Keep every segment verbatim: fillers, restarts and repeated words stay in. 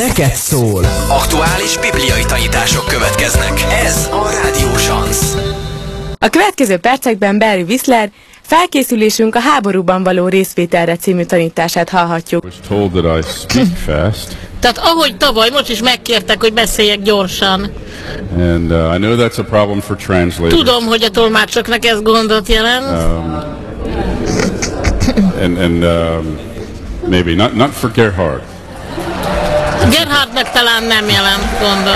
neked szól. Aktuális bibliai tanítások következnek. Ez a Rádió Sansz. A következő percekben Barry Whistler felkészülésünk a háborúban való részvételre című tanítását hallhatjuk. Tehát ahogy tavaly, most is megkértek, hogy beszéljek gyorsan. And uh, I know that's a problem for translators. Tudom, hogy a tolmácsoknak ez gondot jelent. Um, and and um, maybe not not for Gerhard. Gerhardnak talán nem jelent gondot.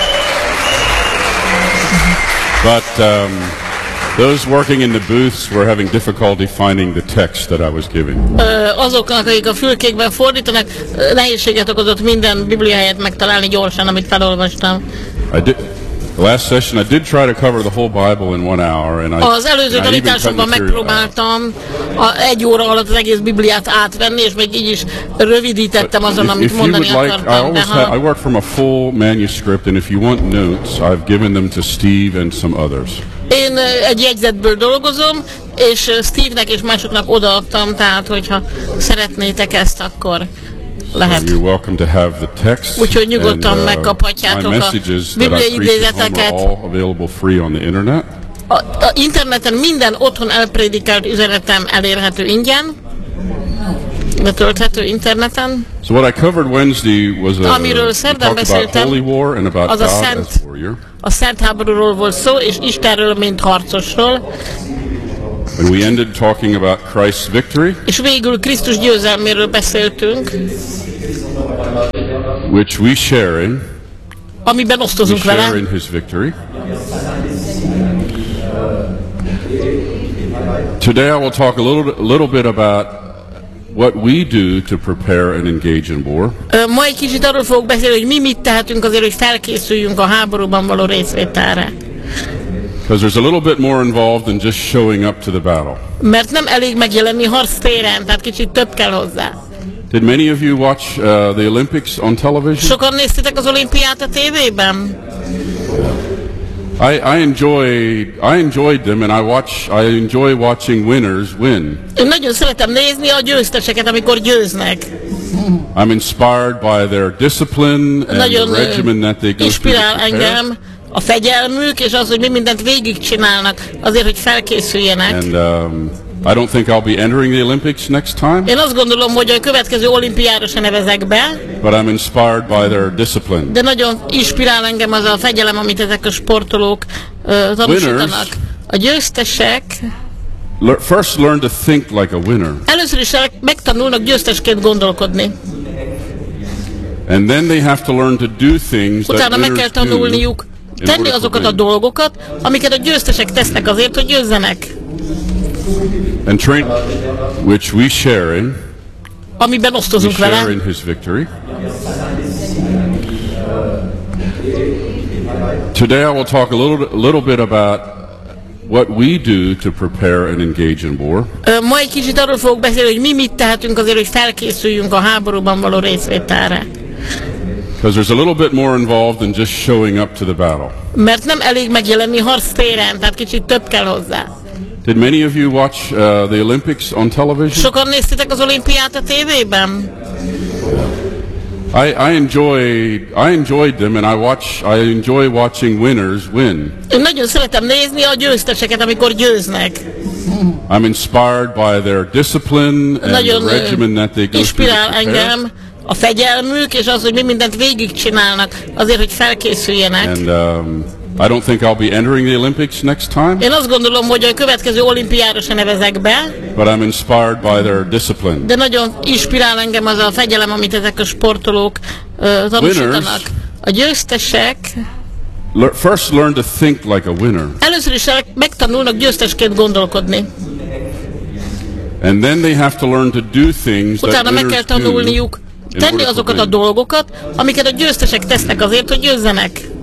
But um, those working in the booths were having difficulty finding the text that I was giving. Ö, azoknak, akik a fülkékben fordítanak, nehézséget okozott minden bibliáját megtalálni gyorsan, amit felolvastam. I did, the last session I did try to cover the whole Bible in one hour, and I. Az előző tanításomban megpróbáltam a egy óra alatt az egész Bibliát átvenni, és még így is rövidítettem azon, amit if mondani like, akartam. I, have, I work from a full manuscript, and if you want notes, I've given them to Steve and some others. Én egy jegyzetből dolgozom, és Steve-nek és másoknak odaadtam, tehát hogyha szeretnétek ezt, akkor lehet. So you're welcome to have the text. Úgyhogy nyugodtan and, uh, megkaphatjátok my a messages bibliai idézeteket. all available free on the internet. A, a interneten minden otthon elprédikált üzenetem elérhető ingyen, betölthető interneten. So what I covered Wednesday was a, Amiről szerdán talked about beszéltem, holy war and about az a God szent, as warrior. a szent háborúról volt szó, és Istenről, mint harcosról. And we ended talking about Christ's victory, És végül Krisztus győzelméről beszéltünk, which we share in. amiben We osztozunk share vele. in His victory. Today I will talk a little, a little bit about what we do to prepare and engage in war. Ö, Ma egy kicsit arról fogok beszélni, hogy mi mit tehetünk azért, hogy felkészüljünk a háborúban való részvételre. Because there's a little bit more involved than just showing up to the battle. Mert nem elég megjelenni harctéren, tehát kicsit több kell hozzá. Did many of you watch uh, the Olympics on television? Sokan néztétek az olimpiát a tévében? I, I enjoyed I enjoyed them, and I watch I enjoy watching winners win. Én nagyon szeretem nézni a győzteseket, amikor győznek. I'm inspired by their discipline and Nagyon the regimen that they go through to inspirál prepare. engem a fegyelmük, és az, hogy mi mindent végigcsinálnak azért, hogy felkészüljenek. And um, I don't think I'll be entering the Olympics next time. Én azt gondolom, hogy a következő olimpiára se nevezek be, But I'm inspired by their discipline. de nagyon inspirál engem az a fegyelem, amit ezek a sportolók uh, tanúsítanak. A győztesek Le- first learn to think like a winner. először is megtanulnak győztesként gondolkodni. And then they have to learn to do things that Utána meg winners kell do. tanulniuk in tenni order to azokat a win. dolgokat, amiket a győztesek tesznek azért, hogy győzzenek. And train, which we share in. Amiben We osztozunk share vele. in His victory. Today I will talk a little, a little bit about what we do to prepare and engage in war. Ö, Ma egy kicsit arról fogok beszélni, hogy mi mit tehetünk azért, hogy felkészüljünk a háborúban való részvételre. Because there's a little bit more involved than just showing up to the battle. Mert nem elég megjelenni harctéren, tehát kicsit több kell hozzá. Did many of you watch uh, the Olympics on television? Sokan néztétek az olimpiát a tévében? I, I enjoyed I enjoyed them, and I watch I enjoy watching winners win. Én nagyon szeretem nézni a győzteseket, amikor győznek. I'm inspired by their discipline and Nagyon the regimen that they go through to inspirál prepare. engem a fegyelmük, és az, hogy mi mindent végigcsinálnak azért, hogy felkészüljenek. And um, I don't think I'll be entering the Olympics next time. Én azt gondolom, hogy a következő olimpiára se nevezek be, But I'm inspired by their discipline. de nagyon inspirál engem az a fegyelem, amit ezek a sportolók uh, tanúsítanak. A győztesek Le- first learn to think like a winner. először is megtanulnak győztesként gondolkodni. And then they have to learn to do things that Utána meg winners kell do tanulniuk in tenni order to azokat a win. dolgokat, amiket a győztesek tesznek azért, hogy győzzenek.